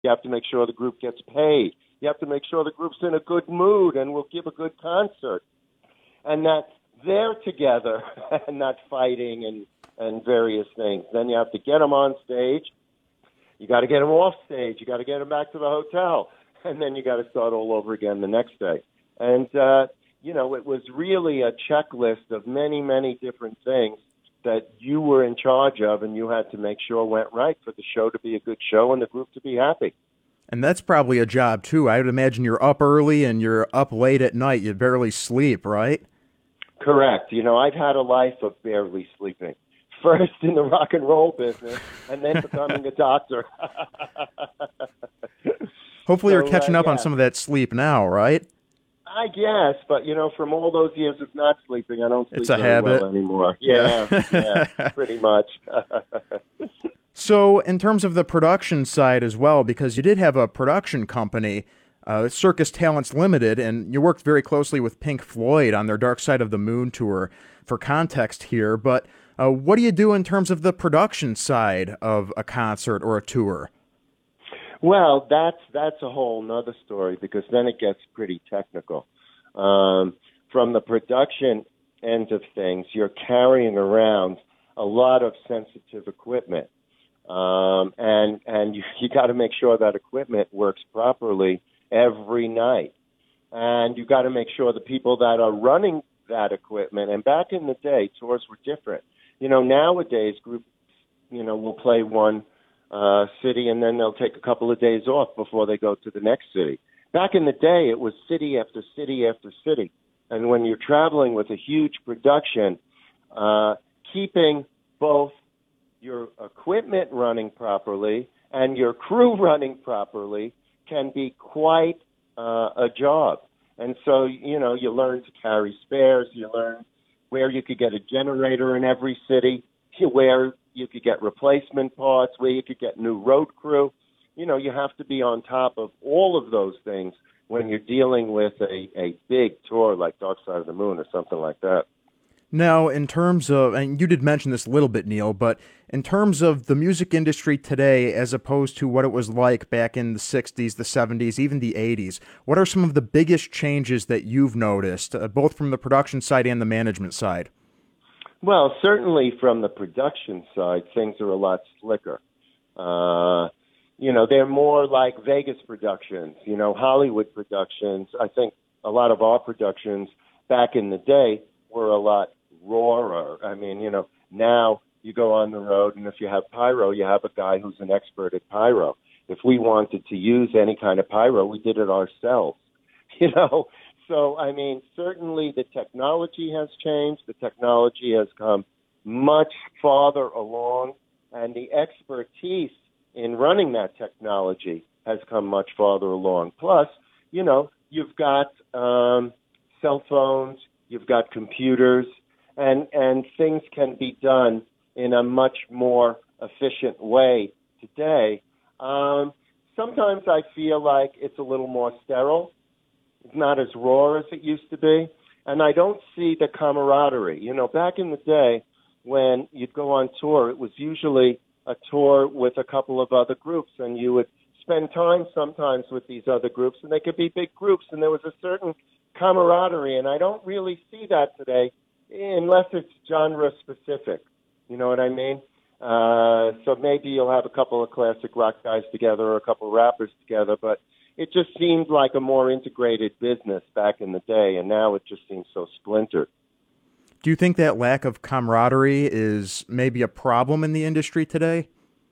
You have to make sure the group gets paid. You have to make sure the group's in a good mood and will give a good concert, and that they're together and not fighting and various things. Then you have to get them on stage. You got to get them off stage. You got to get them back to the hotel, and then you got to start all over again the next day. And it was really a checklist of many, many different things that you were in charge of, and you had to make sure went right for the show to be a good show and the group to be happy. And that's probably a job, too. I would imagine you're up early and you're up late at night. You barely sleep, right? Correct. I've had a life of barely sleeping. First in the rock and roll business, and then becoming a doctor. Hopefully you're catching up on some of that sleep now, right? I guess, but from all those years of not sleeping, I don't sleep it's a very habit. well anymore. Yeah, pretty much. So, in terms of the production side as well, because you did have a production company, Circus Talents Limited, and you worked very closely with Pink Floyd on their Dark Side of the Moon tour. For context here, but what do you do in terms of the production side of a concert or a tour? Well, that's a whole nother story, because then it gets pretty technical. From the production end of things, you're carrying around a lot of sensitive equipment, and you got to make sure that equipment works properly every night, and you got to make sure the people that are running that equipment. And back in the day, tours were different. Nowadays groups, will play one city, and then they'll take a couple of days off before they go to the next city. Back in the day, it was city after city after city. And when you're traveling with a huge production, keeping both your equipment running properly and your crew running properly can be quite a job. And so, you learn to carry spares. You learn where you could get a generator in every city, where you could get replacement parts, where you could get new road crew. You have to be on top of all of those things when you're dealing with a big tour like Dark Side of the Moon or something like that. Now, in terms of, and you did mention this a little bit, Neil, but in terms of the music industry today as opposed to what it was like back in the 60s, the 70s, even the 80s, what are some of the biggest changes that you've noticed, both from the production side and the management side? Well, certainly from the production side, things are a lot slicker. They're more like Vegas productions, Hollywood productions. I think a lot of our productions back in the day were a lot rawer. I mean, now you go on the road, and if you have pyro, you have a guy who's an expert at pyro. If we wanted to use any kind of pyro, we did it ourselves, So, I mean, certainly the technology has changed. The technology has come much farther along, and the expertise in running that technology has come much farther along. Plus, you've got cell phones, you've got computers, and things can be done in a much more efficient way today. Sometimes I feel like it's a little more sterile. It's not as raw as it used to be. And I don't see the camaraderie. Back in the day when you'd go on tour, it was usually a tour with a couple of other groups, and you would spend time sometimes with these other groups, and they could be big groups, and there was a certain camaraderie, and I don't really see that today unless it's genre specific. You know what I mean? So maybe you'll have a couple of classic rock guys together or a couple of rappers together, but it just seemed like a more integrated business back in the day, and now it just seems so splintered. Do you think that lack of camaraderie is maybe a problem in the industry today?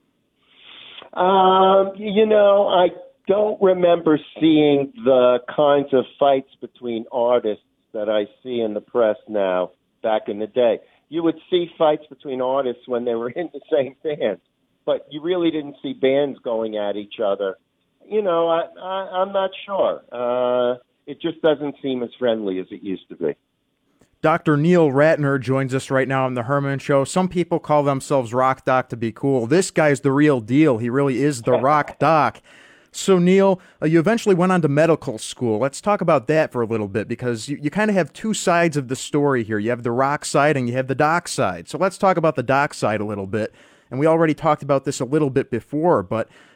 I don't remember seeing the kinds of fights between artists that I see in the press now back in the day. You would see fights between artists when they were in the same band, but you really didn't see bands going at each other. I'm not sure. It just doesn't seem as friendly as it used to be. Dr. Neil Ratner joins us right now on The Herman Show. Some people call themselves Rock Doc to be cool. This guy's the real deal. He really is the Rock Doc. So, Neil, you eventually went on to medical school. Let's talk about that for a little bit, because you kind of have two sides of the story here. You have the rock side and you have the doc side. So let's talk about the doc side a little bit. And we already talked about this a little bit before, but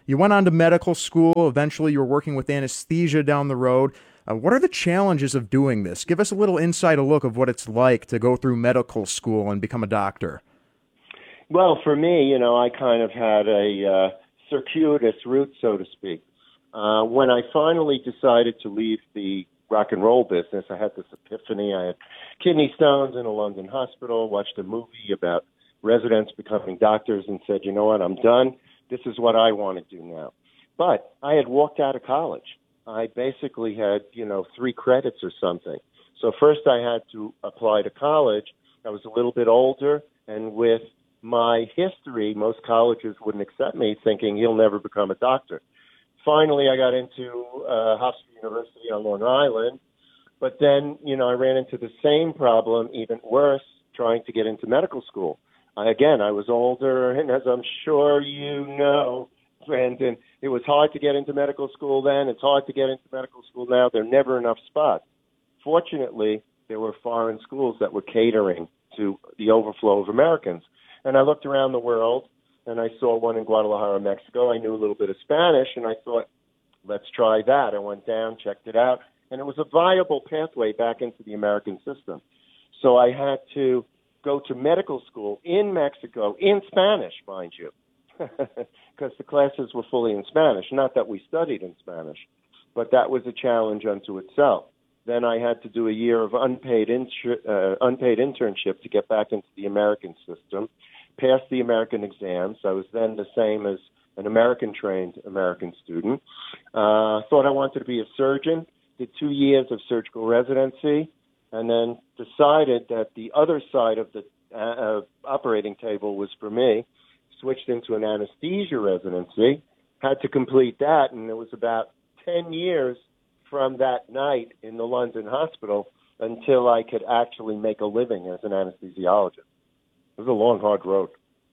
You went on to medical school. Eventually, you were working with anesthesia down the road. What are the challenges of doing this? Give us a little insight, a look of what it's like to go through medical school and become a doctor. Well, for me, I kind of had a circuitous route, so to speak. When I finally decided to leave the rock and roll business, I had this epiphany. I had kidney stones in a London hospital, watched a movie about residents becoming doctors, and said, you know what, I'm done. This is what I want to do now. But I had walked out of college. I basically had, 3 credits or something. So first I had to apply to college. I was a little bit older, and with my history, most colleges wouldn't accept me, thinking he'll never become a doctor. Finally, I got into Hofstra University on Long Island, but then, I ran into the same problem, even worse, trying to get into medical school. I was older, and as I'm sure you know, Brandon, it was hard to get into medical school then. It's hard to get into medical school now. There are never enough spots. Fortunately, there were foreign schools that were catering to the overflow of Americans. And I looked around the world, and I saw one in Guadalajara, Mexico. I knew a little bit of Spanish, and I thought, let's try that. I went down, checked it out, and it was a viable pathway back into the American system. So I had to go to medical school in Mexico, in Spanish, mind you, because the classes were fully in Spanish. Not that we studied in Spanish, but that was a challenge unto itself. Then I had to do a year of unpaid internship to get back into the American system, pass the American exams. I was then the same as an American-trained American student. Thought I wanted to be a surgeon, did 2 years of surgical residency, and then decided that the other side of the operating table was for me. Switched into an anesthesia residency, had to complete that, and it was about 10 years from that night in the London hospital until I could actually make a living as an anesthesiologist. It was a long, hard road.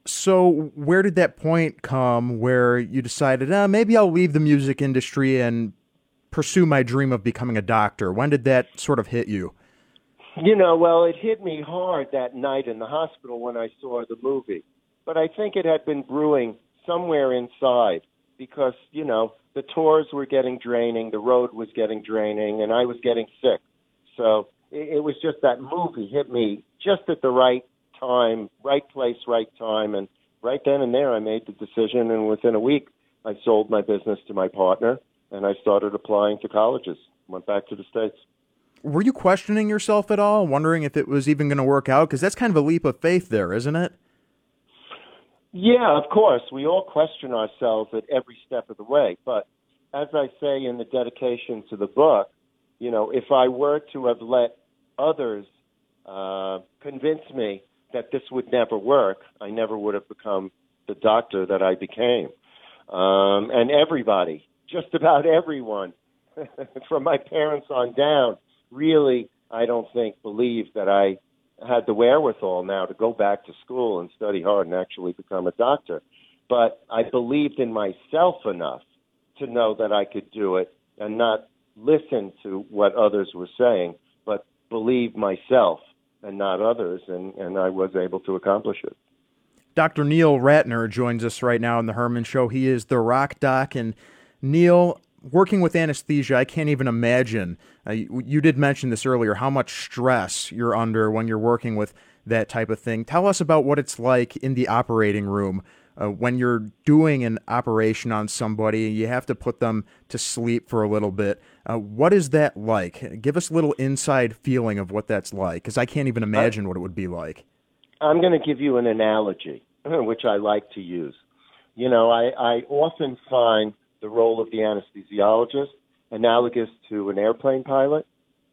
So where did that point come where you decided, maybe I'll leave the music industry and pursue my dream of becoming a doctor? When did that sort of hit you? Well, it hit me hard that night in the hospital when I saw the movie. But I think it had been brewing somewhere inside because, the tours were getting draining, the road was getting draining, and I was getting sick. So it was just that movie hit me just at the right time, right place, right time. And right then and there, I made the decision. And within a week, I sold my business to my partner, and I started applying to colleges, went back to the States. Were you questioning yourself at all, wondering if it was even going to work out? Because that's kind of a leap of faith there, isn't it? Yeah, of course. We all question ourselves at every step of the way. But as I say in the dedication to the book, if I were to have let others convince me that this would never work, I never would have become the doctor that I became. And everybody, just about everyone, from my parents on down, really, I don't think, believed that I had the wherewithal now to go back to school and study hard and actually become a doctor. But I believed in myself enough to know that I could do it and not listen to what others were saying, but believe myself and not others, and I was able to accomplish it. Dr. Neil Ratner joins us right now on the Herman Show. He is the Rock Doc. And Neil, working with anesthesia, I can't even imagine. You did mention this earlier, how much stress you're under when you're working with that type of thing. Tell us about what it's like in the operating room when you're doing an operation on somebody. You have to put them to sleep for a little bit. What is that like? Give us a little inside feeling of what that's like, because I can't even imagine what it would be like. I'm going to give you an analogy, which I like to use. I often find the role of the anesthesiologist analogous to an airplane pilot.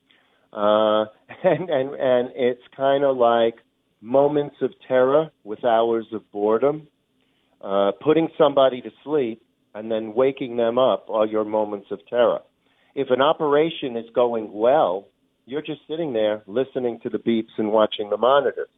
And it's kind of like moments of terror with hours of boredom. Putting somebody to sleep and then waking them up are your moments of terror. If an operation is going well, you're just sitting there listening to the beeps and watching the monitors.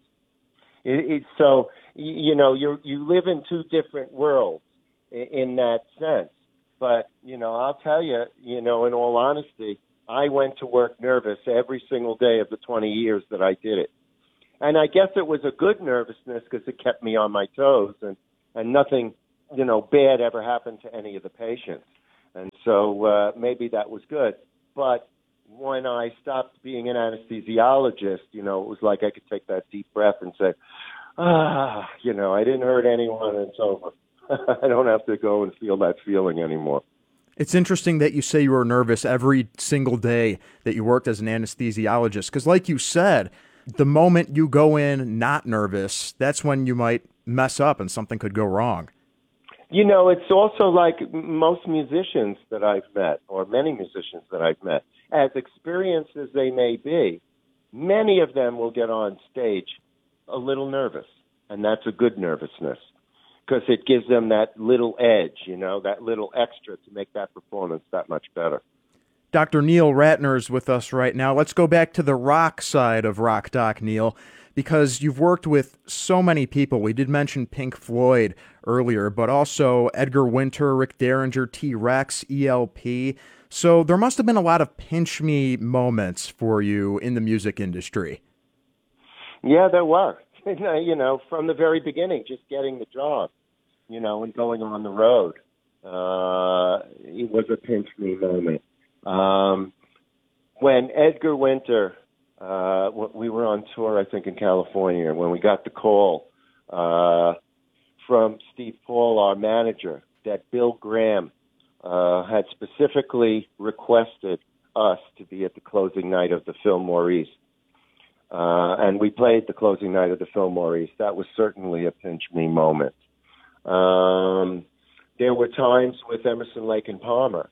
So, you live in two different worlds in that sense. But, I'll tell you, in all honesty, I went to work nervous every single day of the 20 years that I did it. And I guess it was a good nervousness because it kept me on my toes and nothing bad ever happened to any of the patients. And so maybe that was good. But when I stopped being an anesthesiologist, it was like I could take that deep breath and say, I didn't hurt anyone, and it's over. I don't have to go and feel that feeling anymore. It's interesting that you say you were nervous every single day that you worked as an anesthesiologist, because like you said, the moment you go in not nervous, that's when you might mess up and something could go wrong. It's also like most musicians that I've met, or many musicians that I've met, as experienced as they may be, many of them will get on stage a little nervous, and that's a good nervousness, because it gives them that little edge, that little extra to make that performance that much better. Dr. Neil Ratner is with us right now. Let's go back to the rock side of Rock Doc, Neil, because you've worked with so many people. We did mention Pink Floyd earlier, but also Edgar Winter, Rick Derringer, T-Rex, ELP. So there must have been a lot of pinch me moments for you in the music industry. Yeah, there were. From the very beginning, just getting the job, and going on the road. It was a pinch me moment. When Edgar Winter, we were on tour, I think, in California, when we got the call from Steve Paul, our manager, that Bill Graham had specifically requested us to be at the closing night of the Fillmore East. And we played the closing night of the Fillmore East. That was certainly a pinch me moment. There were times with Emerson, Lake and Palmer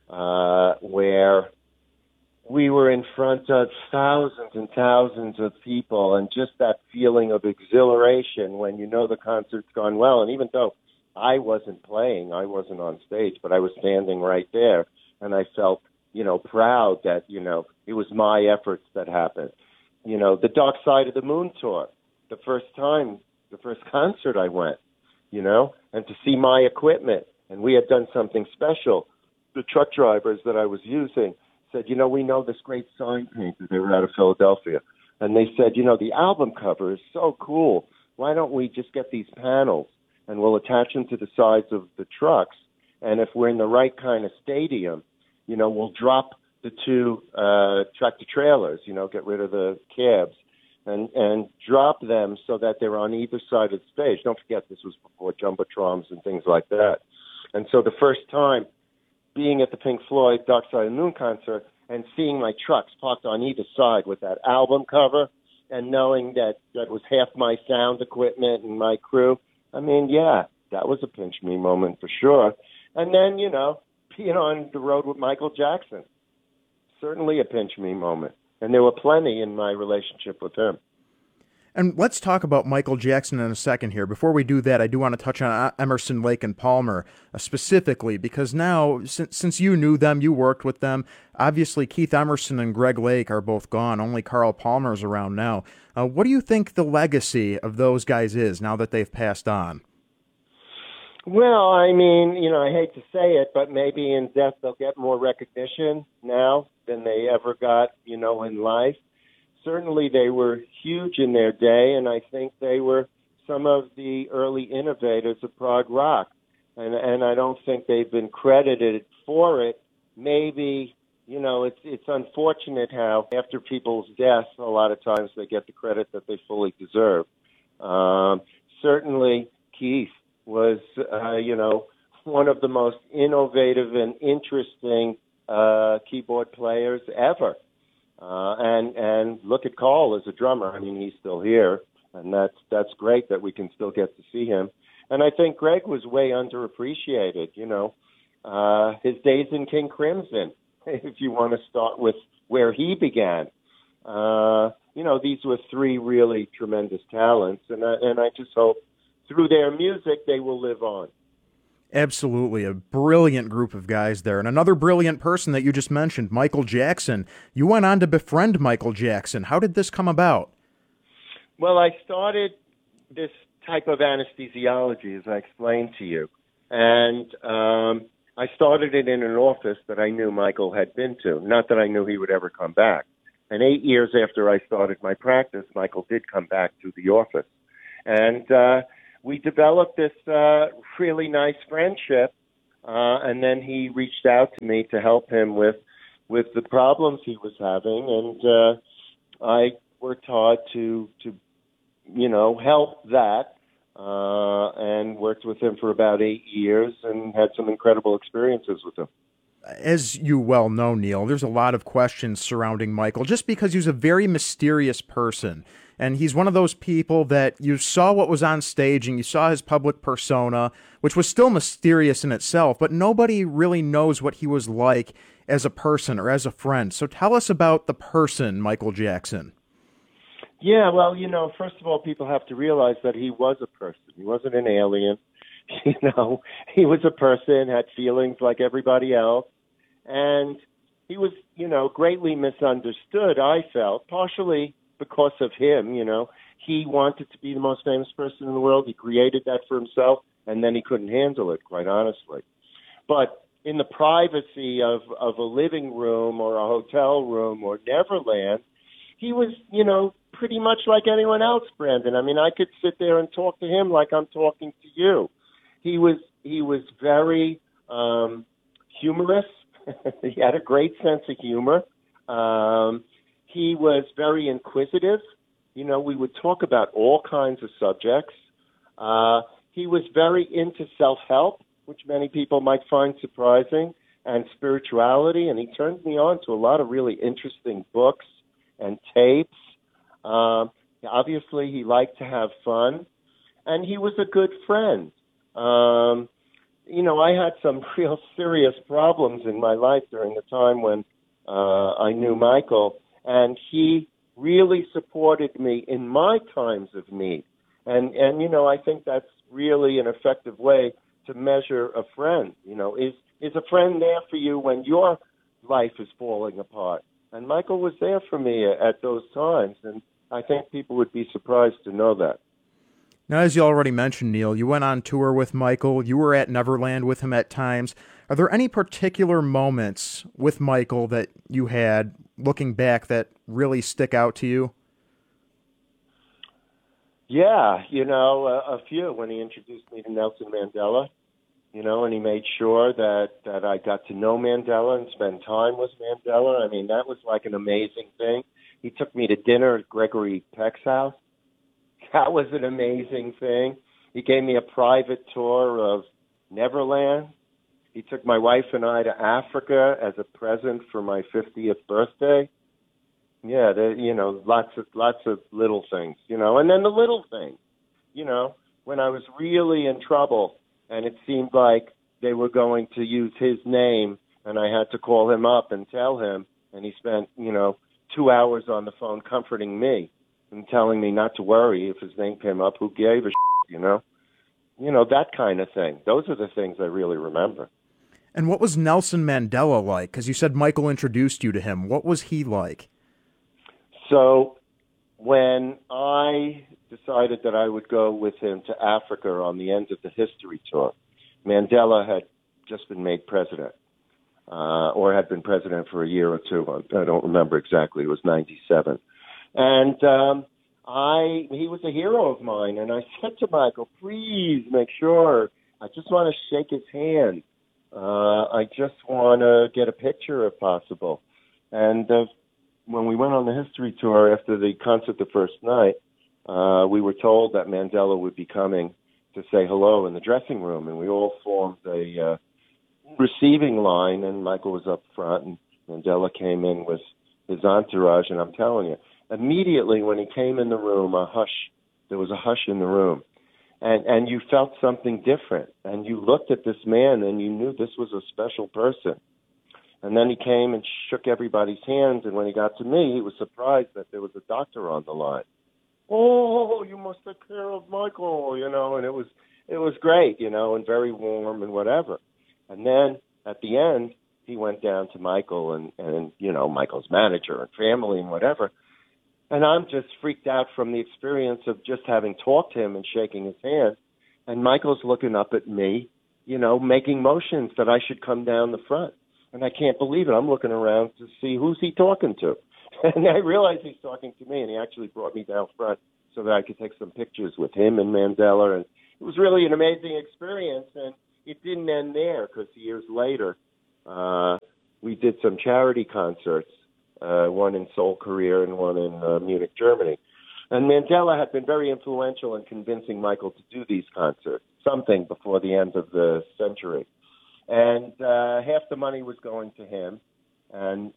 where we were in front of thousands and thousands of people, and just that feeling of exhilaration when the concert's gone well. And even though I wasn't playing, I wasn't on stage, but I was standing right there, and I felt, proud that, it was my efforts that happened. The Dark Side of the Moon tour, the first concert I went, and to see my equipment, and we had done something special. The truck drivers that I was using said, we know this great sign painter. They were out of Philadelphia. And they said, the album cover is so cool. Why don't we just get these panels and we'll attach them to the sides of the trucks? And if we're in the right kind of stadium, we'll drop the two tractor trailers, get rid of the cabs and drop them so that they're on either side of the stage. Don't forget, this was before Jumbotrons and things like that. And so the first time being at the Pink Floyd Dark Side of the Moon concert and seeing my trucks parked on either side with that album cover and knowing that was half my sound equipment and my crew, that was a pinch me moment for sure. And then, being on the road with Michael Jackson, certainly a pinch me moment. And there were plenty in my relationship with him. And let's talk about Michael Jackson in a second here. Before we do that, I do want to touch on Emerson, Lake and Palmer specifically, because now, since you knew them, you worked with them, obviously Keith Emerson and Greg Lake are both gone. Only Carl Palmer's around now. What do you think the legacy of those guys is now that they've passed on? Well, I hate to say it, but maybe in death they'll get more recognition now than they ever got, in life. Certainly they were huge in their day, and I think they were some of the early innovators of prog rock. And I don't think they've been credited for it. Maybe, it's unfortunate how after people's deaths, a lot of times they get the credit that they fully deserve. Certainly Keith was, one of the most innovative and interesting keyboard players ever. And look at Carl as a drummer. He's still here, and that's great that we can still get to see him. And I think Greg was way underappreciated. His days in King Crimson, if you want to start with where he began. These were three really tremendous talents, and I just hope through their music they will live on. Absolutely. A brilliant group of guys there. And another brilliant person that you just mentioned, Michael Jackson. You went on to befriend Michael Jackson. How did this come about? Well, I started this type of anesthesiology, as I explained to you. And I started it in an office that I knew Michael had been to. Not that I knew he would ever come back. And 8 years after I started my practice, Michael did come back to the office. And we developed this really nice friendship. And then he reached out to me to help him with the problems he was having, and I worked hard to help that, and worked with him for about 8 years and had some incredible experiences with him. As you well know, Neil, there's a lot of questions surrounding Michael just because he's a very mysterious person. And he's one of those people that you saw what was on stage and you saw his public persona, which was still mysterious in itself, but nobody really knows what he was like as a person or as a friend. So tell us about the person, Michael Jackson. Yeah, well, first of all, people have to realize that he was a person. He wasn't an alien. He was a person, had feelings like everybody else. And he was, greatly misunderstood, I felt, partially because of him. He wanted to be the most famous person in the world. He created that for himself, and then he couldn't handle it, quite honestly. But in the privacy of a living room or a hotel room or Neverland, he was, pretty much like anyone else, Brandon. I mean, I could sit there and talk to him like I'm talking to you. He was very humorous. He had a great sense of humor. He was very inquisitive. We would talk about all kinds of subjects. He was very into self-help, which many people might find surprising, and spirituality. And he turned me on to a lot of really interesting books and tapes. Obviously, he liked to have fun, and he was a good friend. I had some real serious problems in my life during the time when I knew Michael, and he really supported me in my times of need. And I think that's really an effective way to measure a friend. Is a friend there for you when your life is falling apart? And Michael was there for me at those times, and I think people would be surprised to know that. Now, as you already mentioned, Neil, you went on tour with Michael. You were at Neverland with him at times. Are there any particular moments with Michael that you had, looking back, that really stick out to you? Yeah, a few. When he introduced me to Nelson Mandela, and he made sure that I got to know Mandela and spend time with Mandela. I mean, that was like an amazing thing. He took me to dinner at Gregory Peck's house. That was an amazing thing. He gave me a private tour of Neverland. He took my wife and I to Africa as a present for my 50th birthday. Yeah, lots of little things, and then the little things, when I was really in trouble and it seemed like they were going to use his name and I had to call him up and tell him, and he spent, 2 hours on the phone comforting me and telling me not to worry if his name came up, who gave a that kind of thing. Those are the things I really remember. And what was Nelson Mandela like? Because you said Michael introduced you to him. What was he like? So when I decided that I would go with him to Africa on the end of the history tour, Mandela had just been made president, or had been president for a year or two. I don't remember exactly. It was 97. And he was a hero of mine. And I said to Michael, please make sure, I just want to shake his hand. I just want to get a picture if possible. And when we went on the history tour after the concert the first night, we were told that Mandela would be coming to say hello in the dressing room. And we all formed a receiving line, and Michael was up front, and Mandela came in with his entourage. And I'm telling you, immediately when he came in the room, there was a hush in the room. And you felt something different. And you looked at this man and you knew this was a special person. And then he came and shook everybody's hands. And when he got to me, he was surprised that there was a doctor on the line. Oh, you must take care of Michael, and it was great, and very warm and whatever. And then at the end, he went down to Michael and Michael's manager and family and whatever. And I'm just freaked out from the experience of just having talked to him and shaking his hand. And Michael's looking up at me, making motions that I should come down the front. And I can't believe it. I'm looking around to see who's he talking to. And I realized he's talking to me, and he actually brought me down front so that I could take some pictures with him and Mandela. it was really an amazing experience. And it didn't end there, because years later, we did some charity concerts, one in Seoul, Korea, and one in Munich, Germany. And Mandela had been very influential in convincing Michael to do these concerts, something before the end of the century. And half the money was going to him. And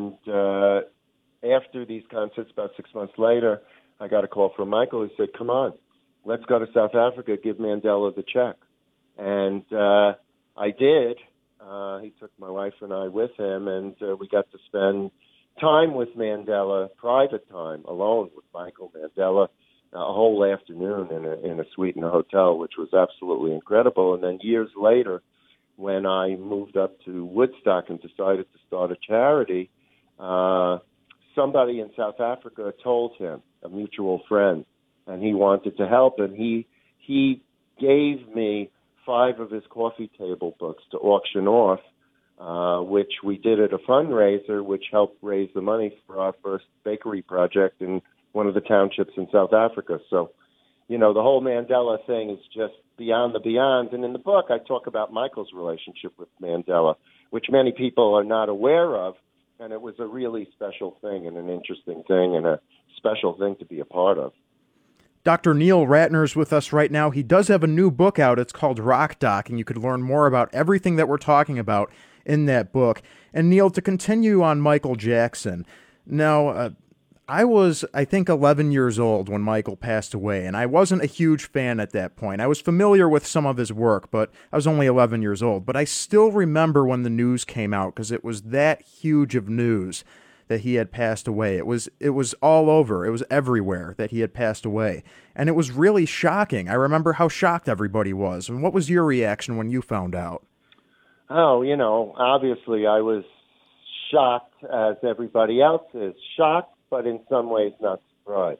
after these concerts, about 6 months later, I got a call from Michael. He said, "Come on, let's go to South Africa, give Mandela the check." And I did. He took my wife and I with him, and we got to spend time with Mandela, private time, alone with Michael Mandela, a whole afternoon in a suite in a hotel, which was absolutely incredible. And then years later, when I moved up to Woodstock and decided to start a charity, somebody in South Africa told him, a mutual friend, and he wanted to help. And he gave me 5 of his coffee table books to auction off, which we did at a fundraiser, which helped raise the money for our first bakery project in one of the townships in South Africa. So, the whole Mandela thing is just beyond the beyond. And in the book, I talk about Michael's relationship with Mandela, which many people are not aware of. And it was a really special thing and an interesting thing and a special thing to be a part of. Dr. Neil Ratner's with us right now. He does have a new book out. It's called Rock Doc, and you could learn more about everything that we're talking about in that book. And Neil, to continue on Michael Jackson, now, I was, I think, 11 years old when Michael passed away, and I wasn't a huge fan at that point. I was familiar with some of his work, but I was only 11 years old. But I still remember when the news came out, because it was that huge of news that he had passed away. It was all over. It was everywhere that he had passed away. And it was really shocking. I remember how shocked everybody was. And what was your reaction when you found out? Oh, obviously I was shocked, as everybody else is. Shocked, but in some ways not surprised.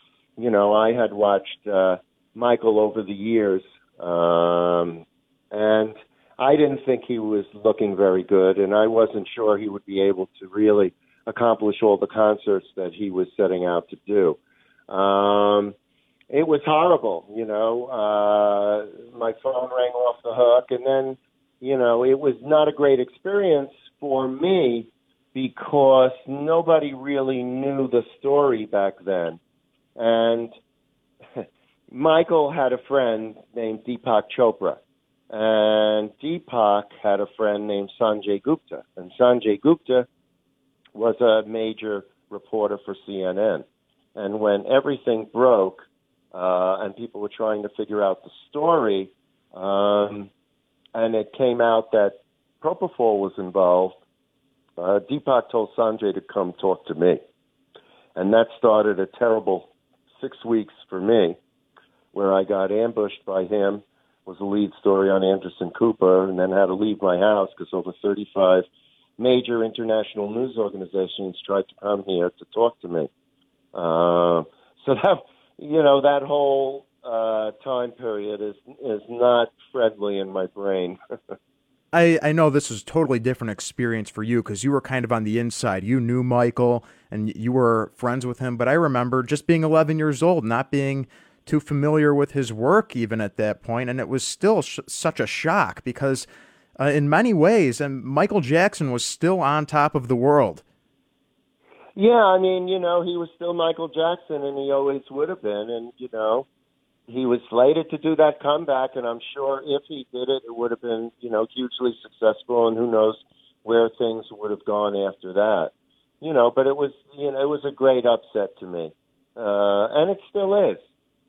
I had watched Michael over the years, and I didn't think he was looking very good, and I wasn't sure he would be able to really accomplish all the concerts that he was setting out to do. It was horrible, my phone rang off the hook, and then, it was not a great experience for me because nobody really knew the story back then. And Michael had a friend named Deepak Chopra, and Deepak had a friend named Sanjay Gupta, and Sanjay Gupta was a major reporter for CNN. And when everything broke and people were trying to figure out the story, and it came out that Propofol was involved, Deepak told Sanjay to come talk to me. And that started a terrible 6 weeks for me, where I got ambushed by him, was the lead story on Anderson Cooper, and then had to leave my house because over 35 major international news organizations tried to come here to talk to me. So that whole time period is not friendly in my brain. I know this is a totally different experience for you because you were kind of on the inside. You knew Michael and you were friends with him, but I remember just being 11 years old, not being too familiar with his work even at that point, and it was still such a shock because in many ways, and Michael Jackson was still on top of the world. Yeah, he was still Michael Jackson, and he always would have been, and, he was slated to do that comeback, and I'm sure if he did it, it would have been, hugely successful, and who knows where things would have gone after that. But it was, it was a great upset to me, and it still is.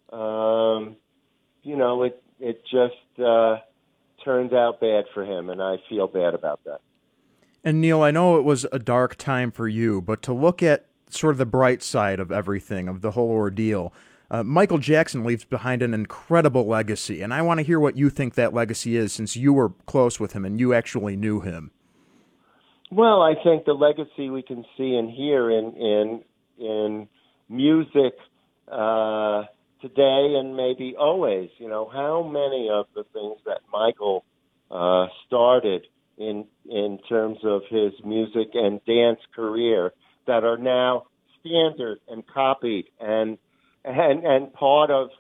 It just turned out bad for him, and I feel bad about that. And Neil, I know it was a dark time for you, but to look at sort of the bright side of everything, of the whole ordeal, Michael Jackson leaves behind an incredible legacy, and I want to hear what you think that legacy is, since you were close with him and you actually knew him. Well, I think the legacy we can see and hear in music today and maybe always. How many of the things that Michael started in terms of his music and dance career that are now standard and copied and part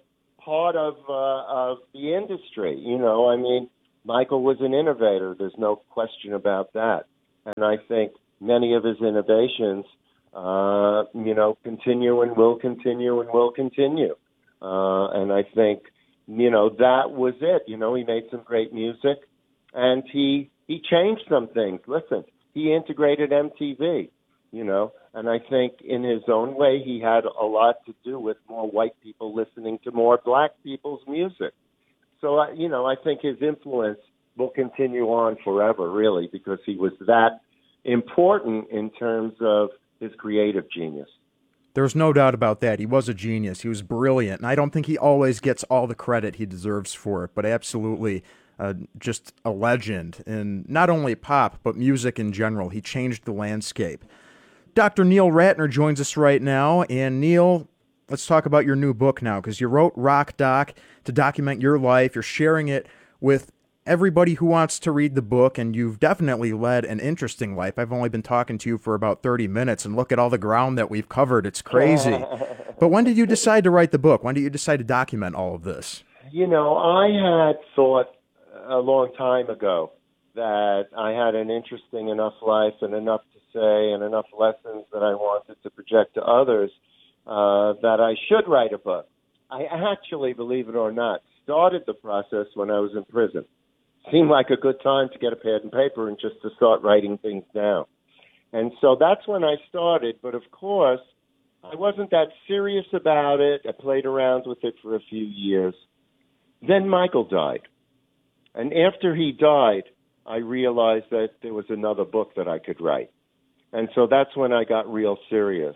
part of the industry. I mean, Michael was an innovator. There's no question about that. And I think many of his innovations, continue and will continue and will continue. And I think, that was it. He made some great music, and he changed some things. Listen, he integrated MTV, and I think in his own way, he had a lot to do with more white people listening to more black people's music. So, I think his influence will continue on forever, really, because he was that important in terms of his creative genius. There's no doubt about that. He was a genius. He was brilliant. And I don't think he always gets all the credit he deserves for it, but absolutely just a legend in not only pop, but music in general. He changed the landscape. Dr. Neil Ratner joins us right now. And Neil, let's talk about your new book now, because you wrote Rock Doc to document your life. You're sharing it with everybody who wants to read the book, and you've definitely led an interesting life. I've only been talking to you for about 30 minutes, and look at all the ground that we've covered. It's crazy. But when did you decide to write the book? When did you decide to document all of this? I had thought a long time ago that I had an interesting enough life and enough to say and enough lessons that I wanted to project to others that I should write a book. I actually, believe it or not, started the process when I was in prison. Seemed like a good time to get a pad and paper and just to start writing things down. And so that's when I started. But of course, I wasn't that serious about it. I played around with it for a few years. Then Michael died. And after he died, I realized that there was another book that I could write. And so that's when I got real serious.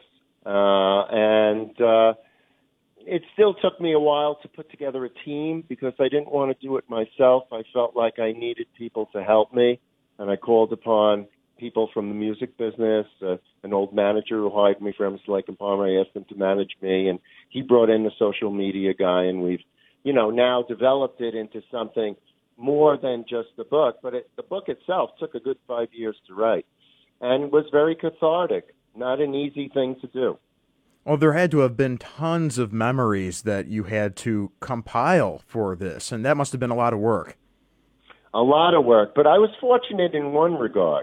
It still took me a while to put together a team because I didn't want to do it myself. I felt like I needed people to help me, and I called upon people from the music business, an old manager who hired me for Emerson, Lake and Palmer. I asked him to manage me, and he brought in the social media guy, and we've, now developed it into something more than just a book. But the book itself took a good 5 years to write and was very cathartic, not an easy thing to do. Well, there had to have been tons of memories that you had to compile for this, and that must have been a lot of work. A lot of work, but I was fortunate in one regard.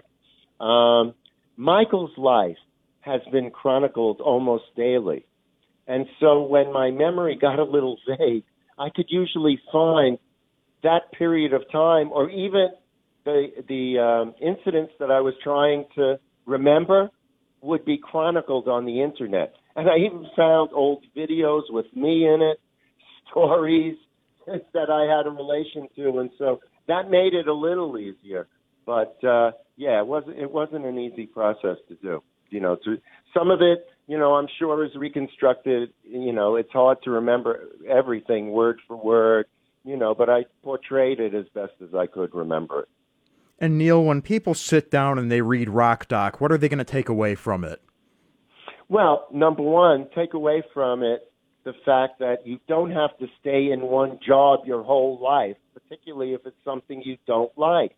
Michael's life has been chronicled almost daily, and so when my memory got a little vague, I could usually find that period of time or even the incidents that I was trying to remember would be chronicled on the internet. And I even found old videos with me in it, stories that I had a relation to, and so that made it a little easier. But it wasn't an easy process to do. Some of it, I'm sure is reconstructed. It's hard to remember everything word for word. But I portrayed it as best as I could remember it. And Neil, when people sit down and they read Rock Doc, what are they going to take away from it? Well, number one, take away from it the fact that you don't have to stay in one job your whole life, particularly if it's something you don't like.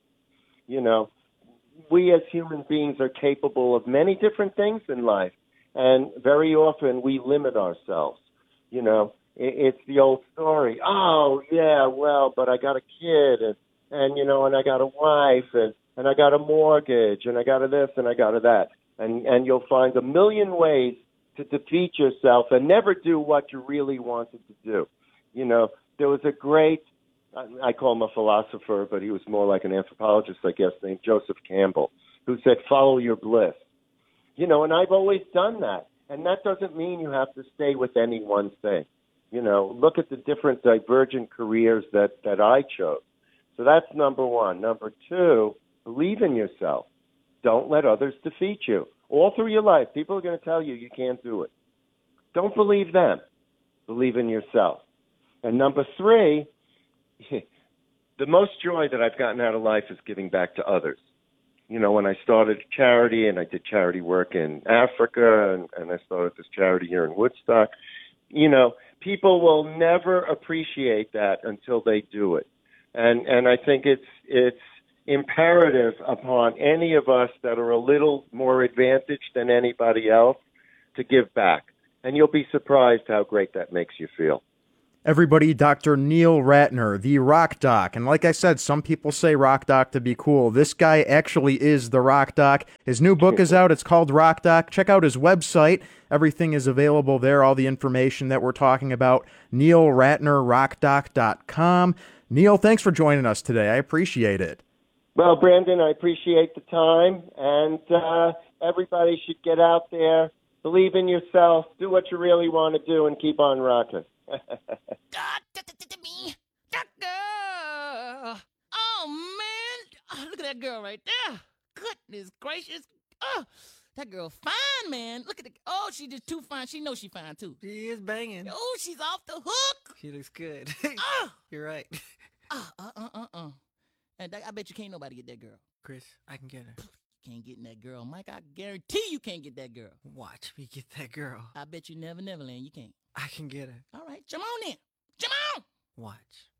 We as human beings are capable of many different things in life, and very often we limit ourselves. It's the old story. Oh, yeah, well, but I got a kid, and I got a wife, and I got a mortgage, and I got a this, and I got a that. And you'll find a million ways to defeat yourself and never do what you really wanted to do. There was a great, I call him a philosopher, but he was more like an anthropologist, I guess, named Joseph Campbell, who said, follow your bliss. And I've always done that. And that doesn't mean you have to stay with any one thing. Look at the different divergent careers that I chose. So that's number one. Number two, believe in yourself. Don't let others defeat you. All through your life, people are going to tell you you can't do it. Don't believe them. Believe in yourself. And number three, the most joy that I've gotten out of life is giving back to others. When I started a charity, and I did charity work in Africa, and I started this charity here in Woodstock, people will never appreciate that until they do it. And I think it's imperative upon any of us that are a little more advantaged than anybody else to give back. And you'll be surprised how great that makes you feel. Everybody, Dr. Neil Ratner, the Rock Doc. And like I said, some people say Rock Doc to be cool. This guy actually is the Rock Doc. His new book is out. It's called Rock Doc. Check out his website. Everything is available there, all the information that we're talking about. NeilRatnerRockDoc.com. Neil, thanks for joining us today. I appreciate it. Well, Brandon, I appreciate the time, and everybody should get out there, believe in yourself, do what you really want to do, and keep on rocking. Me, that girl. Oh man, look at that girl right there. Goodness gracious. Oh, that girl fine, man. Look at the. Oh, she just too fine. She knows she fine too. She is banging. Oh, she's off the hook. She looks good. Oh. You're right. And I bet you can't nobody get that girl. Chris, I can get her. Can't get that girl, Mike. I guarantee you can't get that girl. Watch me get that girl. I bet you never, Neverland, you can't. I can get her. All right, come on then. Come on. Watch.